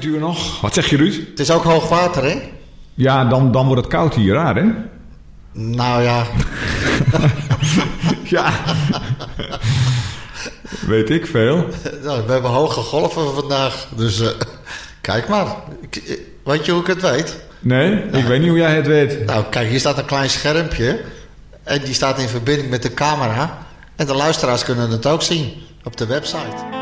temperatuur nog? Wat zeg je, Ruud? Het is ook hoog water, hè? Ja, dan wordt het koud hier, raar, hè? Nou ja. Ja. Weet ik veel. Nou, we hebben hoge golven vandaag. Dus kijk maar. Weet je hoe ik het weet? Nee, ik weet niet hoe jij het weet. Nou, kijk, hier staat een klein schermpje. En die staat in verbinding met de camera. En de luisteraars kunnen het ook zien op de website.